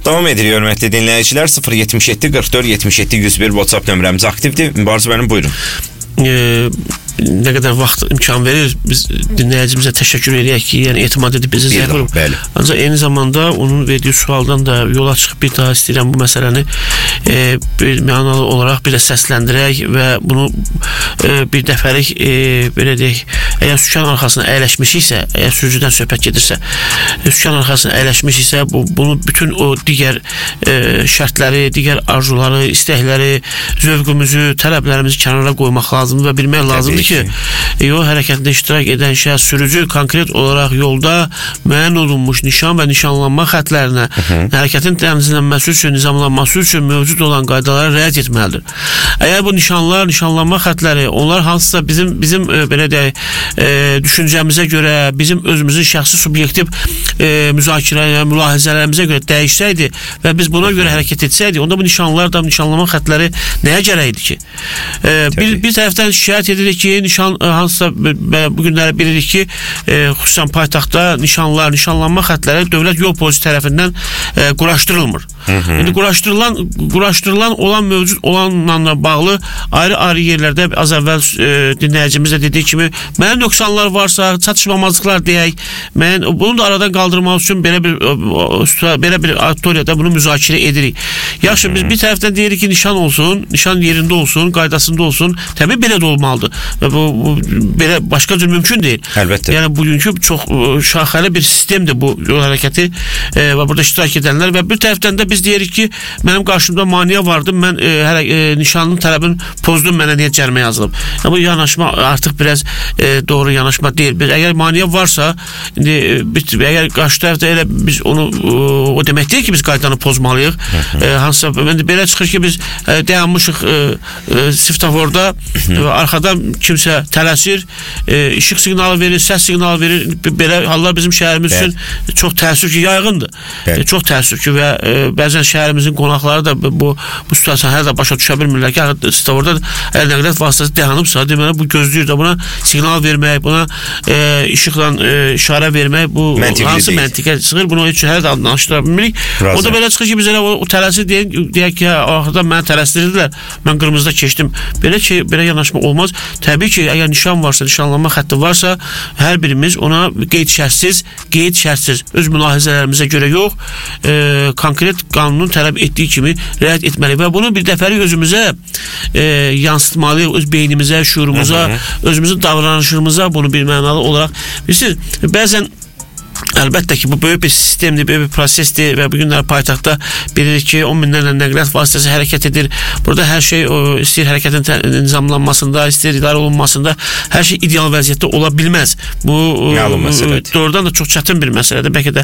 Devam ediyor hörmətli dinləyicilər. 077 44 77 101 WhatsApp nömrəmiz aktivdir. Mübariz müəllim, buyurun. Nə qədər vaxt imkan verir, biz dinləyicimizə təşəkkür edirik ki, yəni etimad edib bizi zəng vurub. Ancaq eyni zamanda onun verdiyi sualdan da yola çıxıb bir daha istəyirəm bu məsələni bir mənalı olaraq bir də səsləndirək və bunu bir dəfəlik belə deyək, əgər sükan arxasına əyləşmişiksə, əgər sürücüdən söhbət gedirsə, sükan arxasına əyləşmişiksə, bunu bütün o digər şərtləri, digər arzuları, istəkləri, zövqümüzü, tələblərimizi kənara qoymaq lazımdır və bilmək lazımdır ki, yol hərəkətində iştirak edən şəxs sürücü konkret olaraq yolda müəyyən olunmuş nişan və nişanlanma xətlərinə hərəkətin tənzimlənməsi üçün, nizamlanması üçün mövcud olan qaydalara riayət etməlidir. Əgər bu nişanlar, nişanlanma xətləri, onlar hansısa bizim belə deyək, düşüncəmizə görə, bizim özümüzün şəxsi subyektiv müzakirə, mülahizələrimizə görə dəyişsəydi və biz buna görə hərəkət etsəydik, onda bu nişanlar da, nişanlanma xətləri nəyə gərəkdir ki? Bir tərəfdən şikayət edirik ki, nişan hansısa bu günləri bilirik ki, xüsusən paytaxtda nişanlar, nişanlanma xətləri dövlət yol polisi tərəfindən quraşdırılmır. İndi quraşdırılan olan mövcud olanla bağlı ayrı-ayrı yerlərdə az əvvəl dinləyicimiz də dediyi kimi müəyyən nöqsanlar varsa, çatışmamazlıqlar deyək, bunu da aradan qaldırmaq üçün belə bir auditoriyada bunu müzakirə edirik. Yaxşı, biz bir tərəfdən deyirik ki, nişan olsun, nişan yerində olsun, qaydasında olsun. Təbii belə də olmalıdır. Və bu belə başqa cür mümkün deyil. Əlbəttə. Yəni bugünkü çox şaxəli bir sistemdir bu yol hərəkəti və burada iştirak edənlər və bir tərəfdən də biz deyirik ki, mənim qarşımda maneə vardı, mən nişanlının tələbini pozdum, mənə niyə cərimə yazılıb? Bu yanaşma artıq biraz doğru yanaşma deyil. Əgər maneə varsa, əgər qarşı tərəfdə elə biz onu, o demək deyil ki, biz qaydanı pozmalıyıq. Hansısa, belə çıxır ki, biz dayanmışıq svetoforda, arxadan kimsə tələsir, işıq siqnalı verir, səs siqnalı verir. Belə hallar bizim şəhərimiz üçün çox təəssüf ki, yayğındır. Çox təəssüf ki, və bəzən şəhərimizin qonaqları da bu situasiyanı hələ də başa düşə bilmirlər ki, svetoforda nəqliyyat vasitəsi dayanıbsa, deməli, bu gözləyir də buna siqnal vermək, buna işıqla işarə vermək, bu hansı məntiqə çıxır, bunu heç hələ də anlaşdıra bilmirik. O da belə çıxır ki, biz elə o tələsi deyək ki, arxadan mənə tələsdirdilər, mən qırmızıda keçdim. Belə yanaşma olmaz. Təbii ki, əgər nişan varsa, nişanlanma xətti varsa, hər birimiz ona qeyd şərtsiz öz mülahizələrimizə görə yox, konkret qanunun tələb etdiyi kimi riayət etməli və bunu bir dəfəlik özümüzə yansıtmalıyıq, öz beynimizə, şuurumuza, özümüzün davranışımıza bunu bir mənalı olaraq. Bilirsiniz, bəzən əlbəttə ki, bu böyük bir sistemdir, böyük bir prosesdir və bugünlər paytaxtda bilirik ki, 10 minlərlə nəqliyyat vasitəsi hərəkət edir. Burada hər şey istəyir hərəkətin nizamlanmasında, istəyir idarə olunmasında hər şey ideal vəziyyətdə ola bilməz. Bu doğrudan da çox çətin bir məsələdir. Bəlkə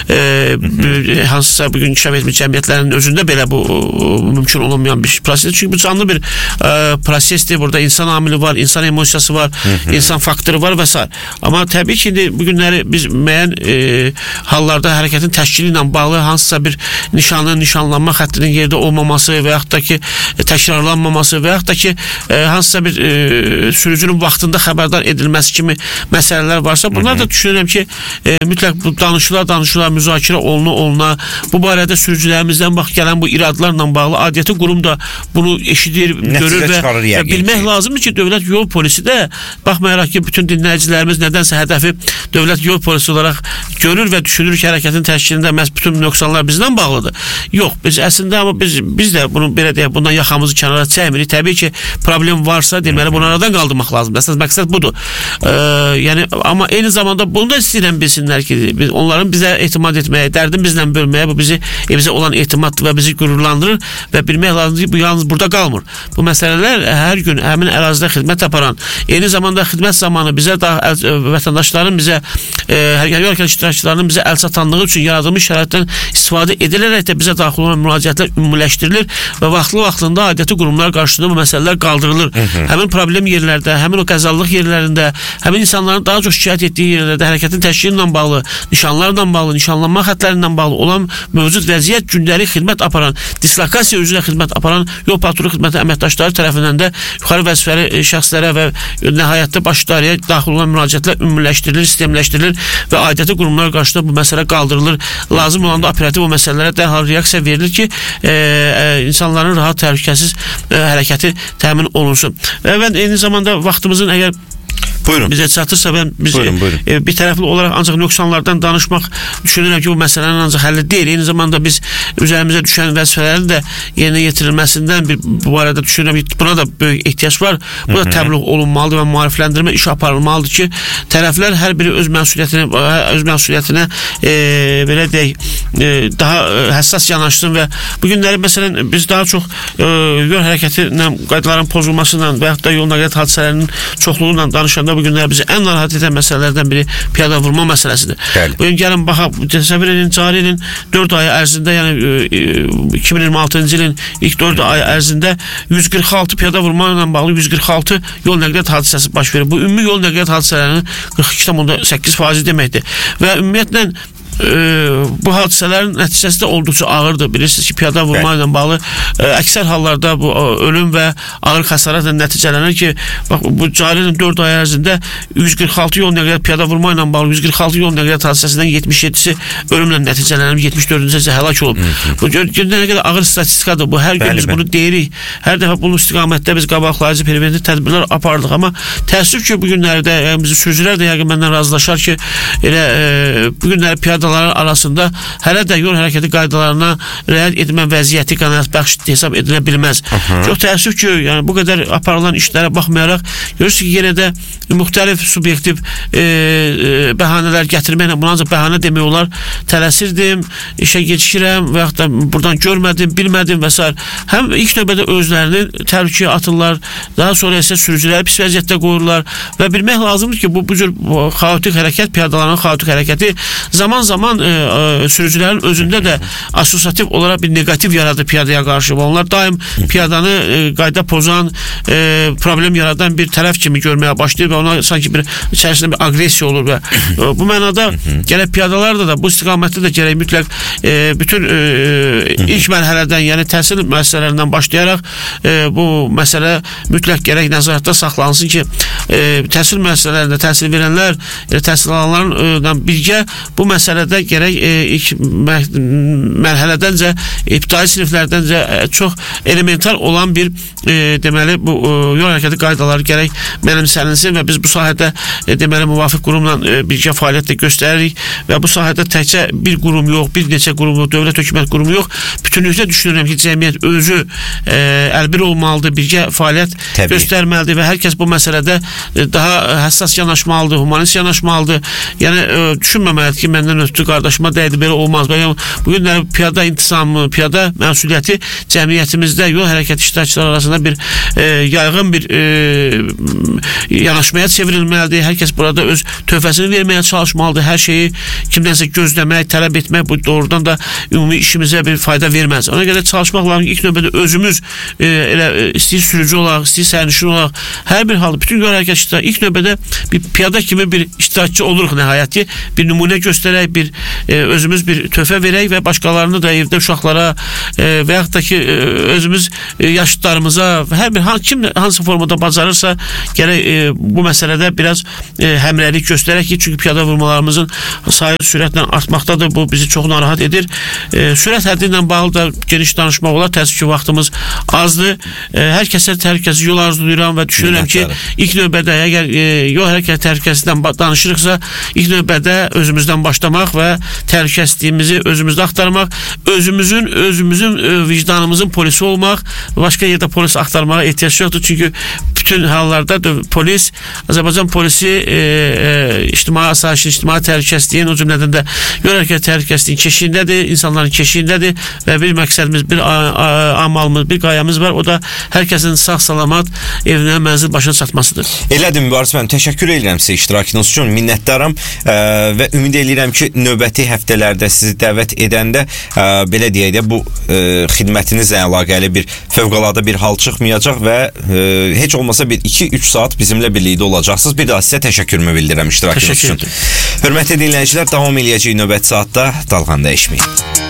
də hansısa bugün inkişaf etmiş cəmiyyətlərin özündə belə bu mümkün olmayan bir prosesdir. Çünki bu canlı bir prosesdir. Burada insan amili var, insan emosiyası var, insan faktoru var və s. Amma təbii ki, bugünləri biz müəyyən hallarda hərəkətin təşkili ilə bağlı hansısa bir nişanlanma xəttinin yerdə olmaması və yaxud da ki, təkrarlanmaması və yaxud da ki, hansısa bir sürücünün vaxtında xəbərdar edilməsi kimi məsələlər varsa, bunlar da düşünürəm ki, mütləq danışıla, müzakirə oluna, bu barədə sürücülərimizdən gələn bu iradlarla bağlı adiyyəti qurum da bunu eşidir, görür və bilmək lazımdır ki, dövlət yol polisi də, baxmayaraq ki, bütün dinləyicilərimiz nədənsə hədəfi dövlət yol polisi olaraq görür və düşünür ki, hərəkətin təşkilində məhz bütün nöqsanlar bizdən bağlıdır. Yox, biz əslində amma biz də bunu belə deyək, bundan yaxamızı kənara çəkmirik. Təbii ki, problem varsa, deməli, bunu aradan qaldırmaq lazımdır. Əsas məqsəd budur. Yəni, amma eyni zamanda bunu da istəyirəm bilsinlər ki, onların bizə etimad etməyə, dərdin bizlə bölməyə, bu bizə olan etimad və bizi qürurlandırır və bilmək lazımdır ki, bu yalnız burada qalmır. Bu məsələlər hər gün həmin ərazidə xidmət aparan, eyni zamanda xidmət zamanı bizə vətəndaşların bizə yol hərəkəti iştirakçılarının bizə əl çatanlığı üçün yaradılmış şəraitdən istifadə edilərək də bizə daxil olan müraciətlər ümumiləşdirilir və vaxtlı-vaxtında aidiyyəti qurumlar qarşısında bu məsələlər qaldırılır. Həmin problem yerlərdə, həmin o qəzalıq yerlərində, həmin insanların daha çox şikayət etdiyi yerlərdə hərəkətin təşkili ilə bağlı, nişanlarla bağlı, nişanlanma xətlərindən bağlı olan mövcud vəziyyət gündəlik xidmət aparan, dislokasiya üzrə xidmət aparan yol patrulu xidməti əməkdaşları tərəfindən də yuxarı vəzifəli şəxslərə və nəhayətdə baş idarəyə daxil olan müraciətlər ümumiləşdirilir, sistemləşdirilir və aidiyyəti qurumlar qurumlar qarşısında bu məsələ qaldırılır. Lazım olanda operativ o məsələlərə dərhal reaksiya verilir ki, insanların rahat, təhlükəsiz hərəkəti təmin olunsun. Və mən eyni zamanda vaxtımızın əgər bizə çatırsa biz bir tərəfli olaraq ancaq nöqsanlardan danışmaq düşünürəm ki, bu məsələnin ancaq həlli deyil. Eyni zamanda biz üzərimizə düşən vəzifələrin də yerinə yetirilməsindən bu arada düşünürəm ki, buna da böyük ehtiyac var. Bu da təbliğ olunmalıdır və maarifləndirmə iş aparılmalıdır ki, tərəflər hər biri öz məsuliyyətinə belə deyək, daha həssas yanaşsın və bu günləri məsələn biz daha çox yol hərəkətinə qaydaların pozulmasından və yaxud da yol nəqliyyat hadisələrinin çoxluğundan danışanda bu günlər bizi ən narahat edən məsələlərdən biri piyada vurma məsələsidir. Bugün gəlin baxaq, təsəvvür edin, cari ilin 4 ayı ərzində, yəni 2026-cı ilin ilk 4 ayı ərzində 146 piyada vurma ilə bağlı 146 yol nəqliyyat hadisəsi baş verir. Bu ümumi yol nəqliyyat hadisələrinin 42,8% deməkdir. Və ümumiyyətlə bu hadisələrin nəticəsi də olduqca ağırdır. Bilirsiniz ki, piyada vurma ilə bağlı əksər hallarda bu ölüm və ağır xəsarətlə nəticələnir ki, bax, bu cari ilin 4 ay ərzində 146 yol nəqliyyat piyada vurma ilə bağlı 146 yol nəqliyyat hadisəsindən 77-si ölümlə nəticələnir, 74-cüsü isə həlak olub. Bu nə qədər ağır statistikadır bu. Hər gün biz bunu deyirik. Hər dəfə bunun istiqamətdə biz qabaqlayıcı preventiv tədbirlər apardıq, amma təəssüf ki, bu günlərdə bizi sürücülər də yəqin məndən razılaşar ki, elə bu günləri piyadaların arasında hələ də yol hərəkəti qaydalarına riayət etmə vəziyyəti qənaətbəxş hesab edilə bilməz. Çox təəssüf ki, yəni bu qədər aparılan işlərə baxmayaraq görürsünüz ki, yenə də müxtəlif subyektiv bəhanələr gətirməklə, buna ancaq bəhanə demək olar, tələsirdim, işə gecikirəm və yaxud da buradan görmədim, bilmədim və s. Həm ilk növbədə özlərini təhlükəyə atırlar, daha sonra isə sürücüləri pis vəziyyətdə qoyurlar və bilmək lazımdır ki, bu cür xaotik hərəkət, piyadaların xaotik hərəkəti zaman-zaman sürücülərin özündə də asosiativ olaraq bir negativ yaradır piyadaya qarşı. Onlar daim piyadanı qayda pozan, problem yaradan bir tərəf kimi görməyə başlayır və ona sanki bir içərisində bir agresiya olur və bu mənada gərək piyadalarda da bu istiqamətdə də gərək mütləq bütün ilk mərhələdən, yəni təhsil müəssisələrindən başlayaraq bu məsələ mütləq gərək nəzarətdə saxlansın ki, təhsil müəssisələrində təhsil verənlər, təhsil alanlarla birgə bu məsələdə gərək ilk mərhələdəncə, ibtidai siniflərdəncə çox elementar olan bir deməli bu yol hərəkəti qaydaları gərək mənimsənilsin və biz bu sahədə deməli müvafiq qurumla birgə fəaliyyət də göstəririk və bu sahədə təkcə bir qurum yox, bir neçə qurum yox, dövlət hökumət qurumu yox, bütünlükdə düşünürəm ki, cəmiyyət özü əlbir olmalıdır, birgə fəaliyyət göstərməlidir və hər kəs bu məsələdə daha həssas yanaşmalıdır, humanist yanaşmalıdır. Yəni düşünməməlidir ki, məndən ötürü qardaşıma dəydi, belə olmaz. Bu günlər piyada intisamı, piyada məsuliyyəti cəmiyyətimizdə yol hərəkəti iştirakçıları arasında bir yaygın bir yanaşmaya çevrilməlidir. Hər kəs burada öz töhfəsini verməyə çalışmalıdır. Hər şeyi kimdənsə gözləmək, tələb etmək bu doğrudan da ümumi işimizə bir fayda verməz. Ona görə çalışmaq lazım ki, ilk növbədə özümüz elə istəyir sürücü olaraq, istəyir sərnişin olaraq hər bir halda bütün yol hərəkəti iştirakçıları ilk növbədə bir piyada kimi bir iştirakçı oluruq nəhayət ki, bir nümunə göstərək, bir özümüz bir töhfə verək və başqalarını da evdə uşaqlara və yaxud da ki özümüz yaşlılarımıza hər bir kim hansı formada bacarırsa gərək bu məsələdə biraz həmrəylik göstərək ki, çünki piyada vurmalarımızın sayı sürətlə artmaqdadır. Bu bizi çox narahat edir. Sürət həddi ilə bağlı da geniş danışmaq olar. Təəssüf ki, vaxtımız azdır. Hər kəsə təhlükəsiz yol arzulayıram və düşünürəm ki, ilk növbədə əgər yol hərəkəti təhlükəsizlikdən danışırıqsa, ilk növbədə özümüzdən başlamaq və təhlükəsizliyimizi özümüzdə axtarmaq, özümüzün vicdanımızın polisi olmaq, başqa yerdə polis axtarmağa ehtiyac yoxdur. Çünki bütün hallarda polis, Azərbaycan polisi ictimai asayişin, ictimai təhlükəsizliyin, o cümlədən də yol hərəkəti təhlükəsizliyin keşiyindədir, insanların keşiyindədir və bir məqsədimiz, bir amalımız, bir qayamız var. O da hər kəsin sağ-salamat evinə, mənzil başına çatmasıdır. Elədir Mübariz müəllim, təşəkkür edirəm sizə iştirakınız üçün, minnətdaram və ümid edirəm ki, növbəti həftələrdə sizi dəvət edəndə belə deyək də bu xidmətinizlə əlaqəli bir fövqəladə bir hal çıxmayacaq və heç olmasa bir 2-3 saat bizimlə birlikdə olacaqsınız. Bir daha sizə təşəkkürümü bildirirəm iştirakınız üçün. Hörmətli dinləyicilər, davam eləyəcək növbəti saatda Dalğan dəyişməyin.